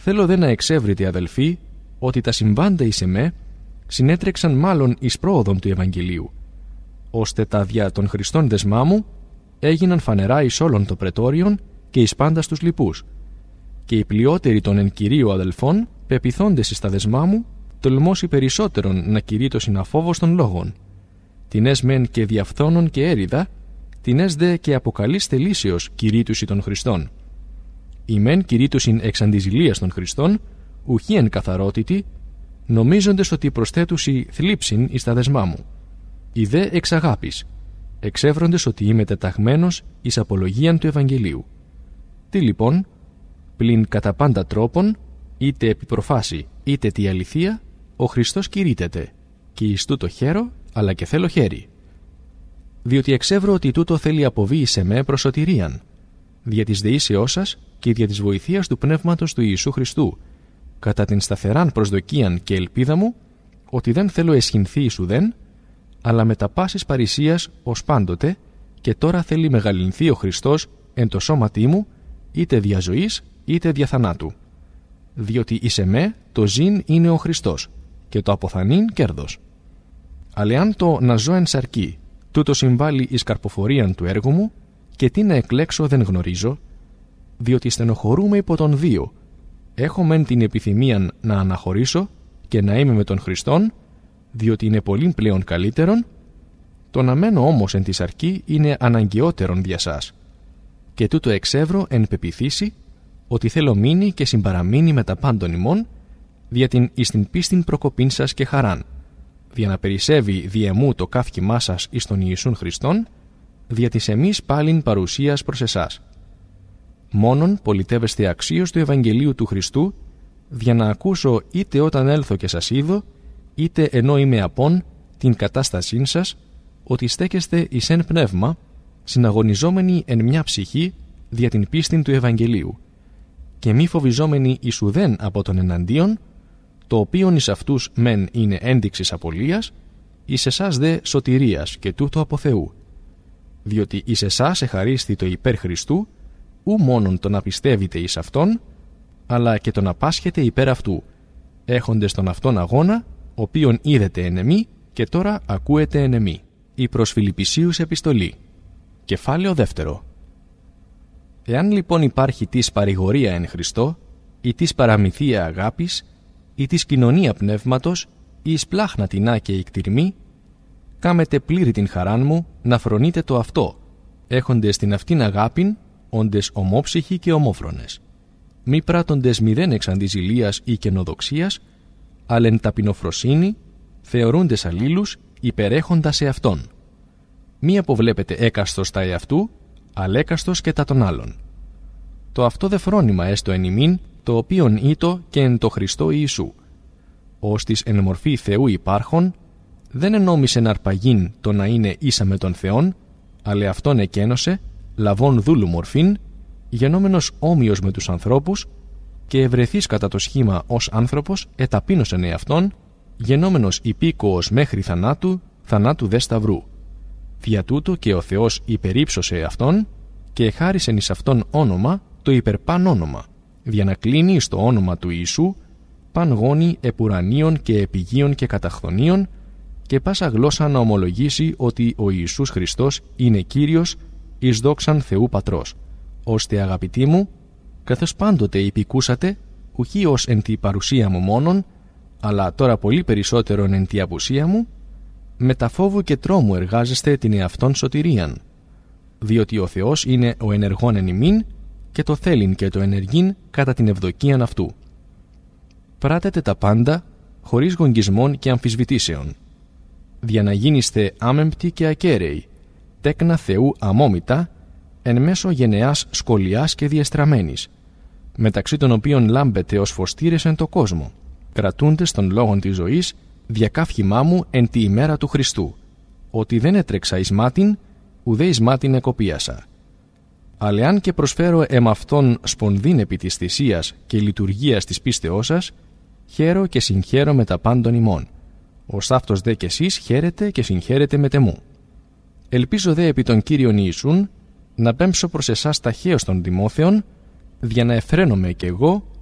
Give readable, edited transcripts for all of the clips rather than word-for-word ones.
Θέλω δε να εξεύρετε, αδελφοί, ότι τα συμβάντα εις εμέ συνέτρεξαν μάλλον εις πρόοδον του Ευαγγελίου, ώστε τα δια των Χριστών δεσμά μου έγιναν φανερά εις όλων το πρετόριον και εις πάντας τους λοιπούς. Και οι πλειότεροι των εν κυρίω αδελφών, πεποιθώντες εις τα δεσμά μου, τολμώσει περισσότερον να κηρύττωσιν αφόβος των λόγων. Τινές μεν και διαφθόνων και έριδα, τινές δε και αποκαλείς θελήσεως κηρύττουση των Χριστών. Οι μεν κηρύττουσιν εξ αντιζηλίας των Χριστών, ουχή εν καθαρότητη, νομίζοντες ότι προσθέτουσι θλίψιν εις τα δεσμά μου. Οι δε εξ αγάπης, εξεύροντες ότι είμαι τεταγμένος εις απολογίαν του Ευαγγελίου. Τι λοιπόν, πλην κατά πάντα τρόπον, είτε επί προφάση είτε τη αληθεία, ο Χριστός κηρύττεται, και εις τούτο χαίρο, αλλά και θέλω χέρι. Διότι εξεύρω ότι τούτο θέλει αποβεί σε με προς σωτηρίαν, δια της δεήσεώς σας και δια της βοηθείας του Πνεύματος του Ιησού Χριστού, κατά την σταθεράν προσδοκίαν και ελπίδα μου, ότι δεν θέλω εσχυνθεί εις ουδέν, αλλά με τα πάσης παρησίας ως πάντοτε, και τώρα θέλει μεγαλυνθεί ο Χριστός εν το σώματί μου, είτε δια ζωής είτε δια θανάτου. Διότι εις εμέ το ζήν είναι ο Χριστός, και το αποθανήν κέρδος. Αλλά εάν το να ζω εν σαρκή, τούτο συμβάλλει εις καρποφορίαν του έργου μου, και τι να εκλέξω δεν γνωρίζω, διότι στενοχωρούμε υπό τον δύο. Έχω μεν την επιθυμίαν να αναχωρήσω και να είμαι με τον Χριστόν, διότι είναι πολύ πλέον καλύτερον, το να μένω όμως εν τη σαρκή είναι αναγκαιότερον δια σας. Και τούτο εξεύρω εν πεποιθήσει, ότι θέλω μείνει και συμπαραμείνει με τα πάντων ημών, δια την εις την πίστην προκοπήν σας και χαράν, δια να περισσεύει δι' εμού το καύχημά σας εις τον Ιησούν Χριστόν, δια της εμείς πάλιν παρουσίας προς εσάς. Μόνον πολιτεύεστε αξίως του Ευαγγελίου του Χριστού, δια να ακούσω είτε όταν έλθω και σας είδω, είτε ενώ είμαι απόν την κατάστασήν σας, ότι στέκεστε εις εν πνεύμα, συναγωνιζόμενοι εν μια ψυχή δια την πίστην του Ευαγγελίου, και μη φοβιζόμενοι εις ουδέν από τον εναντίον, το οποίον εις αυτούς μεν είναι ένδειξης απολίας, εις εσάς δε σωτηρίας και τούτο από Θεού. Διότι εις εσάς εχαρίσθη το υπέρ Χριστού, ου μόνον το να πιστεύετε εις Αυτόν, αλλά και το να πάσχετε υπέρ Αυτού, έχοντες τον Αυτόν αγώνα, οποίον είδετε εν εμεί και τώρα ακούετε εν εμεί. Η προς Φιλιππισίους επιστολή. Κεφάλαιο 2. Εάν λοιπόν υπάρχει της παρηγορία εν Χριστώ, ή της παραμυθία αγάπης, ή της κοινωνία πνεύματος, ή εις πλάχνα τεινά και ικτηρμή, κάμετε πλήρη την χαράν μου να φρονείτε το αυτό, έχοντες την αυτήν αγάπην, όντες ομόψυχοι και ομόφρονες. Μη πράττοντες μηδέν εξ αντιζηλίας ή καινοδοξίας, αλλά εν ταπεινοφροσύνη, θεωρούντες αλλήλους, υπερέχοντας σε αυτόν. Μη αποβλέπετε έκαστος τα εαυτού, αλλά έκαστος και τα των άλλων. Το αυτό δε φρόνημα έστω εν ημίν, το οποίον ήτο και εν το Χριστό Ιησού. Ως της εν μορφή Θεού υπάρχων, δεν ενόμισεν αρπαγήν το να είναι ίσα με τον Θεόν, αλλά αυτόν εκένωσε, λαβών δούλου μορφήν, γενόμενος όμοιος με τους ανθρώπους, και ευρεθείς κατά το σχήμα ως άνθρωπος, εταπείνωσεν εαυτόν, γενόμενος υπήκοος μέχρι θανάτου, θανάτου δε σταυρού. Δια τούτο και ο Θεός υπερύψωσε αυτόν, και εχάρισεν εις αυτόν όνομα, το υπερπάν όνομα, δια να κλείνει στο όνομα του Ιησού, παν γόνι επουρανίων και επιγείων και καταχθονίων, και πάσα γλώσσα να ομολογήσει ότι ο Ιησούς Χριστός είναι Κύριος, εις δόξαν Θεού Πατρός, ώστε αγαπητοί μου, καθώς πάντοτε υπηκούσατε, ουχή ως εν τη παρουσία μου μόνον, αλλά τώρα πολύ περισσότερον εν τη απουσία μου, με τα φόβου και τρόμου εργάζεστε την εαυτόν σωτηρίαν, διότι ο Θεός είναι ο ενεργόν εν ημίν και το θέλειν και το ενεργήν κατά την ευδοκίαν αυτού. Πράτετε τα πάντα χωρίς γογγισμών και αμφισβητήσεων, δια να γίνεστε άμεμπτοι και ακέραιοι, τέκνα Θεού αμόμητα, εν μέσω γενεάς σκολιάς και διεστραμμένης, μεταξύ των οποίων λάμπετε ως φωστήρες εν το κόσμο, κρατούντες των λόγων της ζωής, διακαύχημά μου εν τη ημέρα του Χριστού, ότι δεν έτρεξα εις μάτιν, ουδέ εις μάτιν εκοπίασα. Αλλά αν και προσφέρω εμαυτόν σπονδύν επί της θυσίας και λειτουργίας της πίστεώς σας, χαίρω και συγχαίρω με τα πάντων ημών, ως αυτός δε κι εσείς χαίρετε και συγχαίρετε με τεμού. Ελπίζω δε επί των Κύριων Ιησούν να πέμψω προς εσάς ταχαίως των Τιμόθεων, δια να εφραίνομαι κι εγώ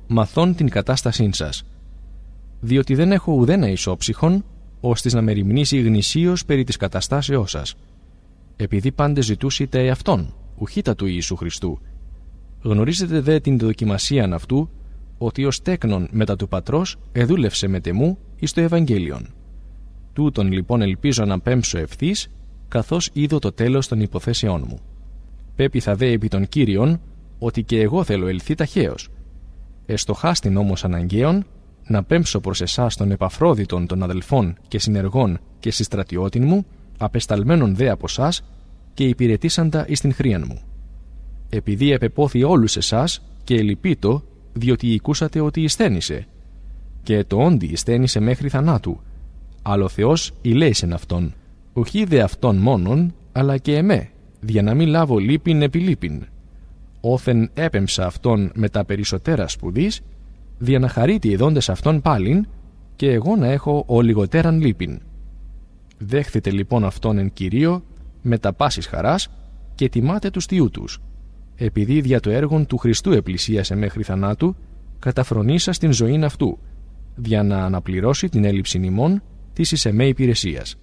μαθών την κατάστασήν σας. Διότι δεν έχω ουδένα ισόψυχον, ώστις να με ρημνήσει γνησίως περί της καταστάσεώς σας. Επειδή πάντες ζητούσετε εαυτόν, ουχήτα του Ιησού Χριστού. Γνωρίζετε δε την δοκιμασίαν αυτού, ότι ως τέκνον μετά του πατρός εδούλευσε με τεμού εις το Ευαγγέλιον. Τούτον λοιπόν ελπίζω να πέμψω ευθύς, καθώς είδω το τέλος των υποθέσεών μου. Πέπειθα δε επί των Κύριων, ότι και εγώ θέλω ελθεί ταχαίως. Εστοχάστην όμως αναγκαίων, να πέμψω προς εσάς των Επαφρόδιτων των αδελφών και συνεργών και συστρατιώτην μου, απεσταλμένων δε από σας και υπηρετήσαντα εις την χρίαν μου. Επειδή επεπόθη όλους εσάς και ελυπήτω, διότι οικούσατε ότι εισθένησε, και το όντι εισθένησε μέχρι θανάτου, αλλά ο Θεός ηλέησεν αυτόν, ουχή δε αυτόν μόνον, αλλά και εμέ, δια να μην λάβω λύπην επί λύπην. Όθεν έπεμψα αυτόν με τα περισσότερα σπουδής, δια να χαρίτη ειδώντες αυτόν πάλιν, και εγώ να έχω ο λιγοτέραν λύπην. Δέχθητε λοιπόν αυτόν εν Κυρίω με τα πάσης χαράς και τιμάτε τους θειού τους, επειδή δια το έργον του Χριστού επλησίασε μέχρι θανάτου, καταφρονήσα στην ζωήν αυτού, δια να αναπληρώσει την έλλειψη ημών της εις εμέ υπηρεσίας.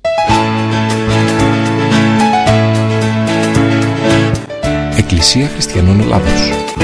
Εκκλησία Χριστιανών Ελλάδος.